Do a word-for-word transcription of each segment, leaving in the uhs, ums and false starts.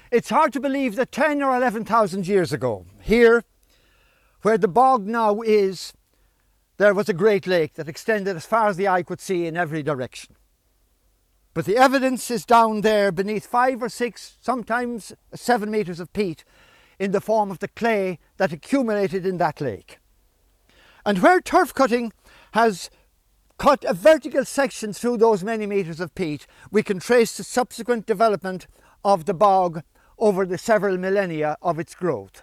It's hard to believe that ten or eleven thousand years ago, here where the bog now is, there was a great lake that extended as far as the eye could see in every direction. But the evidence is down there beneath five or six, sometimes seven metres of peat in the form of the clay that accumulated in that lake. And where turf cutting has cut a vertical section through those many metres of peat, we can trace the subsequent development of the bog over the several millennia of its growth.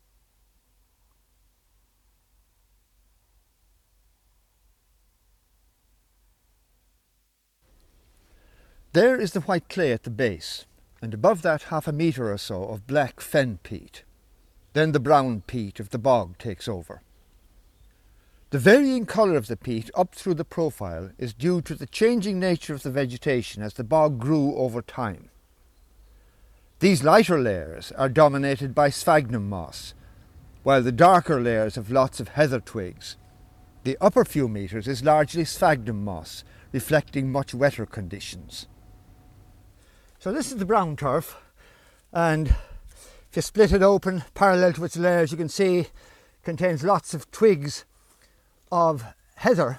There is the white clay at the base, and above that half a metre or so of black fen peat. Then the brown peat of the bog takes over. The varying colour of the peat up through the profile is due to the changing nature of the vegetation as the bog grew over time. These lighter layers are dominated by sphagnum moss, while the darker layers have lots of heather twigs. The upper few metres is largely sphagnum moss, reflecting much wetter conditions. So this is the brown turf, and if you split it open parallel to its layers, you can see it contains lots of twigs of heather.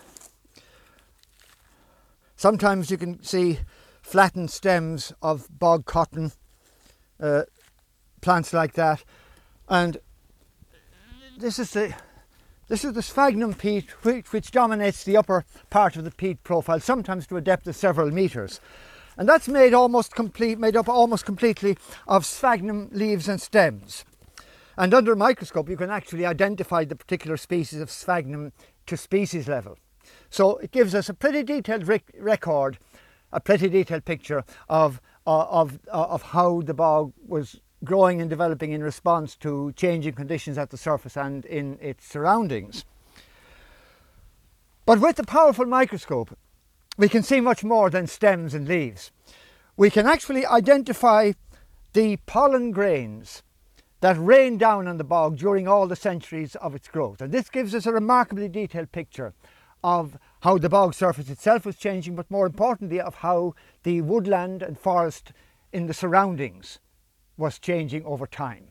Sometimes you can see flattened stems of bog cotton, uh, plants like that, and this is the this is the sphagnum peat which, which dominates the upper part of the peat profile, sometimes to a depth of several metres. And that's made almost complete, made up almost completely of sphagnum leaves and stems. And under a microscope you can actually identify the particular species of sphagnum to species level. So it gives us a pretty detailed rec record, a pretty detailed picture of, uh, of, uh, of how the bog was growing and developing in response to changing conditions at the surface and in its surroundings. But with the powerful microscope, we can see much more than stems and leaves. We can actually identify the pollen grains that rain down on the bog during all the centuries of its growth. And this gives us a remarkably detailed picture of how the bog surface itself was changing, but more importantly of how the woodland and forest in the surroundings was changing over time.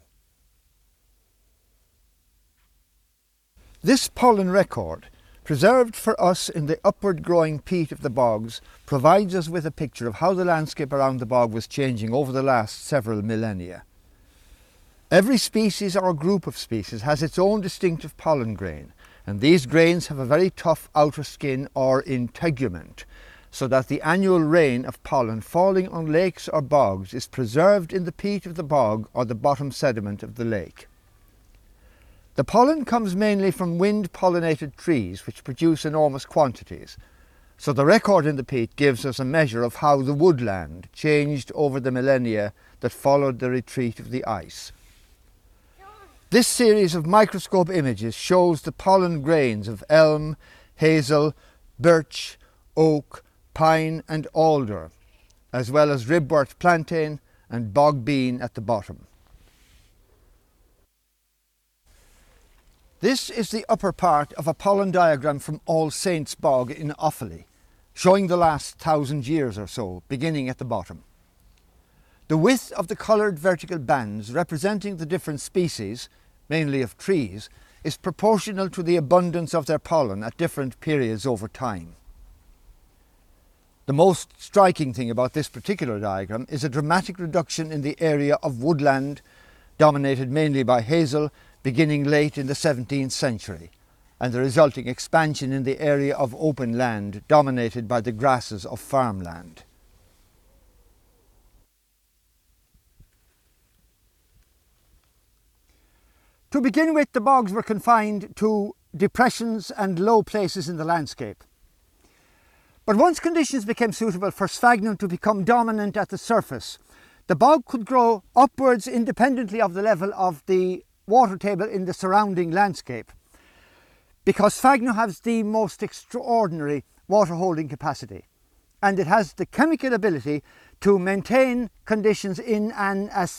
This pollen record, preserved for us in the upward growing peat of the bogs, provides us with a picture of how the landscape around the bog was changing over the last several millennia. Every species or group of species has its own distinctive pollen grain, and these grains have a very tough outer skin or integument, so that the annual rain of pollen falling on lakes or bogs is preserved in the peat of the bog or the bottom sediment of the lake. The pollen comes mainly from wind-pollinated trees which produce enormous quantities, so the record in the peat gives us a measure of how the woodland changed over the millennia that followed the retreat of the ice. This series of microscope images shows the pollen grains of elm, hazel, birch, oak, pine and alder, as well as ribwort plantain and bog bean at the bottom. This is the upper part of a pollen diagram from All Saints Bog in Offaly, showing the last thousand years or so, beginning at the bottom. The width of the coloured vertical bands representing the different species, mainly of trees, is proportional to the abundance of their pollen at different periods over time. The most striking thing about this particular diagram is a dramatic reduction in the area of woodland, dominated mainly by hazel, beginning late in the seventeenth century, and the resulting expansion in the area of open land dominated by the grasses of farmland. To begin with, the bogs were confined to depressions and low places in the landscape. But once conditions became suitable for sphagnum to become dominant at the surface, the bog could grow upwards independently of the level of the water table in the surrounding landscape, because sphagnum has the most extraordinary water holding capacity, and it has the chemical ability to maintain conditions in an